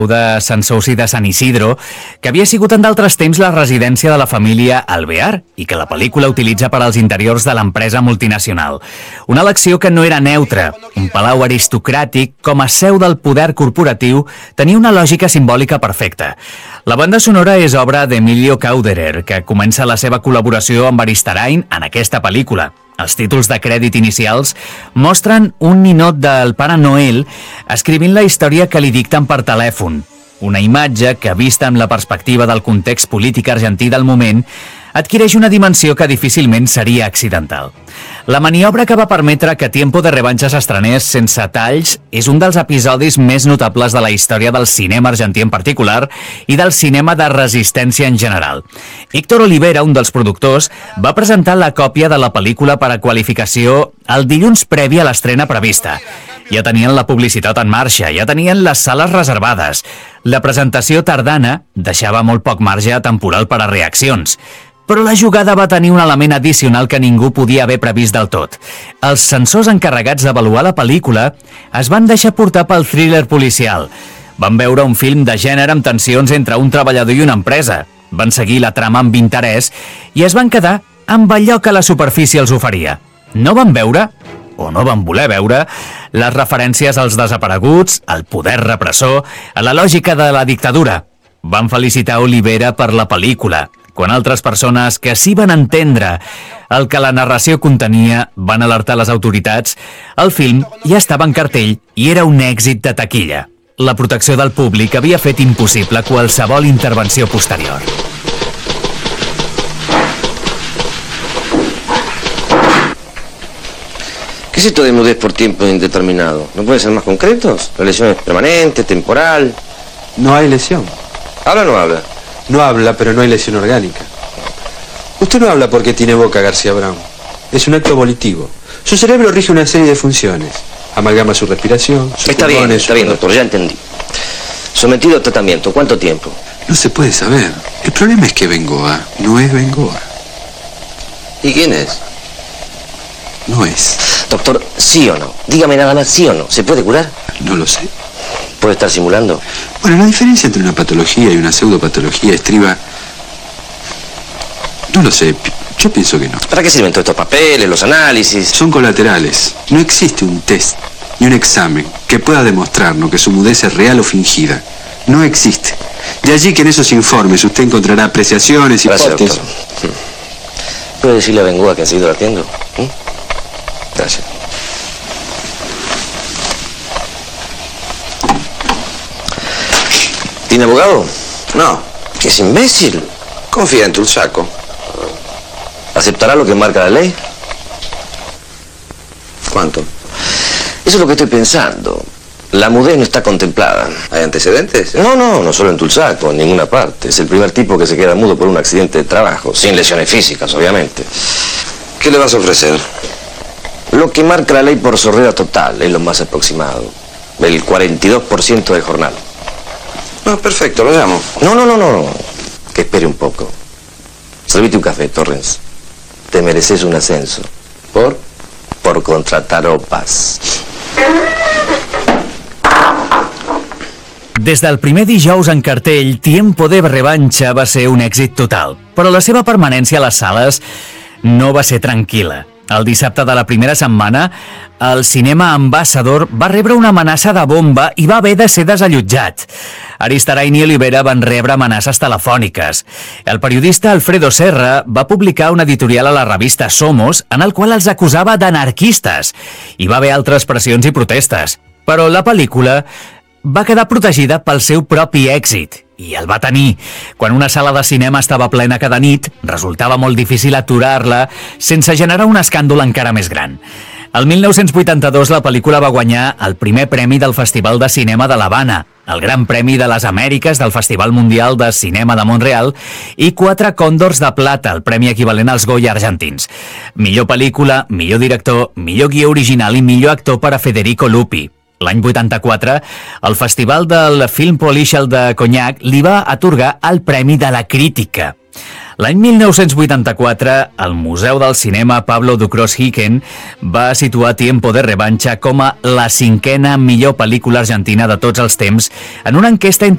de Sant Souci de Sant Isidro, que havia sigut en d'altres temps la residència de la família Alvear i que la pel·lícula utilitza per als interiors de l'empresa multinacional. Una elecció que no era neutra. Un palau aristocràtic, com a seu del poder corporatiu, tenia una lògica simbòlica perfecta. La banda sonora és obra d'Emilio Kauderer, que comença la seva col·laboració amb Aristarain en aquesta pel·lícula. Els títols de crèdit inicials mostren un ninot del Pare Noel escrivint la història que li dicten per telèfon. Una imatge que, vista amb la perspectiva del context polític argentí del moment, adquireix una dimensió que difícilment seria accidental. La maniobra que va permetre que Tiempo de Revancha s'estrenés sense talls és un dels episodis més notables de la història del cinema argentí en particular i del cinema de resistència en general. Héctor Olivera, un dels productors, va presentar la còpia de la pel·lícula per a qualificació el dilluns previ a l'estrena prevista. Ja tenien la publicitat en marxa, ja tenien les sales reservades. La presentació tardana deixava molt poc marge temporal per a reaccions. Però la jugada va tenir un element addicional que ningú podia haver previst del tot. Els censors encarregats d'avaluar la pel·lícula es van deixar portar pel thriller policial. Van veure un film de gènere amb tensions entre un treballador i una empresa. Van seguir la trama amb interès i es van quedar amb allò que la superfície els oferia. No van veure, o no van voler veure, les referències als desapareguts, al poder repressor, a la lògica de la dictadura. Van felicitar Olivera per la pel·lícula, quan altres persones que sí van entendre el que la narració contenia van alertar les autoritats, el film ja estava en cartell i era un èxit de taquilla. La protecció del públic havia fet impossible qualsevol intervenció posterior. ¿Qué es esto de mudez por tiempo indeterminado? ¿No pueden ser más concretos? ¿La lesión es permanente, temporal? No hay lesión. ¿Habla o no habla? No habla, pero no hay lesión orgánica. Usted no habla porque tiene boca, García Brown. Es un acto volitivo. Su cerebro rige una serie de funciones. Amalgama su respiración, sus Está pulmones, bien, doctor, ya entendí. Sometido a tratamiento, ¿cuánto tiempo? No se puede saber. El problema es que Bengoa no es Bengoa. ¿Y quién es? No es. Doctor, ¿sí o no? Dígame nada más, ¿sí o no? ¿Se puede curar? No lo sé. ¿Puede estar simulando? Bueno, la diferencia entre una patología y una pseudopatología estriba... No lo sé, yo pienso que no. ¿Para qué sirven todos estos papeles, los análisis? Son colaterales. No existe un test ni un examen que pueda demostrarnos que su mudez es real o fingida. No existe. De allí que en esos informes usted encontrará apreciaciones y hipótesis. Gracias, doctor. ¿Puede decirle a Bengoa que han seguido latiendo? Gracias. ¿Tiene abogado? No. ¿Qué es imbécil? Confía en Tulsaco. ¿Aceptará lo que marca la ley? ¿Cuánto? Eso es lo que estoy pensando. La mudez no está contemplada. ¿Hay antecedentes? No solo en Tulsaco, en ninguna parte. Es el primer tipo que se queda mudo por un accidente de trabajo, sin lesiones físicas, obviamente. ¿Qué le vas a ofrecer? Lo que marca la ley por sordera total es lo más aproximado. El 42% de jornal. No, perfecto, lo llamo. No. Que espere un poco. Servite un café, Torrens. Te mereces un ascenso. Por contratar OPAs. Des del primer dijous en cartell, Tiempo de Revancha va ser un èxit total, però la seva permanència a les sales no va ser tranquil·la. El dissabte de la primera setmana, el cinema Ambassador va rebre una amenaça de bomba i va haver de ser desallotjat. Aristarain i Olivera van rebre amenaces telefòniques. El periodista Alfredo Serra va publicar un editorial a la revista Somos en el qual els acusava d'anarquistes. Hi va haver altres pressions i protestes. Però la pel·lícula va quedar protegida pel seu propi èxit. I el va tenir. Quan una sala de cinema estava plena cada nit, resultava molt difícil aturar-la sense generar un escàndol encara més gran. El 1982 la pel·lícula va guanyar el primer premi del Festival de Cinema de l'Havana, el Gran Premi de les Amèriques del Festival Mundial de Cinema de Montreal i 4 Còndors de Plata, el premi equivalent als Goya argentins. Millor pel·lícula, millor director, millor guió original i millor actor per a Federico Lupi. L'any 84, el Festival del Film Policial de Cognac li va atorgar el Premi de la Crítica. L'any 1984, el Museu del Cinema Pablo Ducros-Hicken va situar Tiempo de Revancha com a la 5a millor pel·lícula argentina de tots els temps en una enquesta entre